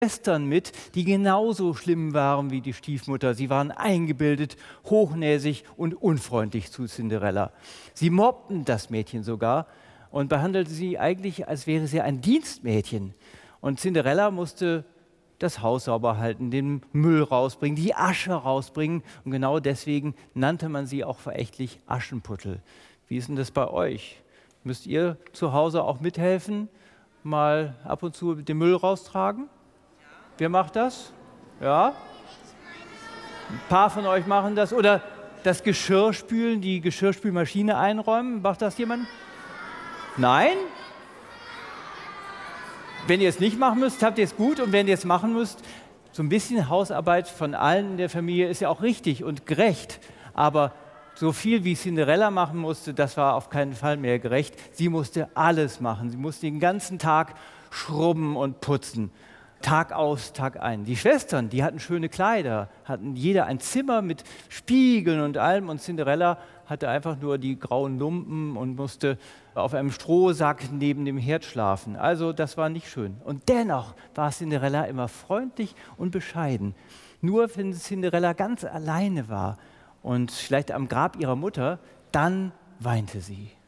Schwestern mit, die genauso schlimm waren wie die Stiefmutter. Sie waren eingebildet, hochnäsig und unfreundlich zu Cinderella. Sie mobbten das Mädchen sogar und behandelten sie eigentlich, als wäre sie ein Dienstmädchen. Und Cinderella musste das Haus sauber halten, den Müll rausbringen, die Asche rausbringen. Und genau deswegen nannte man sie auch verächtlich Aschenputtel. Wie ist denn das bei euch? Müsst ihr zu Hause auch mithelfen, mal ab und zu den Müll raustragen? Wer macht das? Ja? Ein paar von euch machen das. Oder das Geschirr spülen, die Geschirrspülmaschine einräumen. Macht das jemand? Nein? Wenn ihr es nicht machen müsst, habt ihr es gut. Und wenn ihr es machen müsst, so ein bisschen Hausarbeit von allen in der Familie ist ja auch richtig und gerecht. Aber so viel wie Cinderella machen musste, das war auf keinen Fall mehr gerecht. Sie musste alles machen. Sie musste den ganzen Tag schrubben und putzen. Tag aus, Tag ein. Die Schwestern, die hatten schöne Kleider, hatten jeder ein Zimmer mit Spiegeln und allem. Und Cinderella hatte einfach nur die grauen Lumpen und musste auf einem Strohsack neben dem Herd schlafen. Also das war nicht schön. Und dennoch war Cinderella immer freundlich und bescheiden. Nur wenn Cinderella ganz alleine war und vielleicht am Grab ihrer Mutter, dann weinte sie.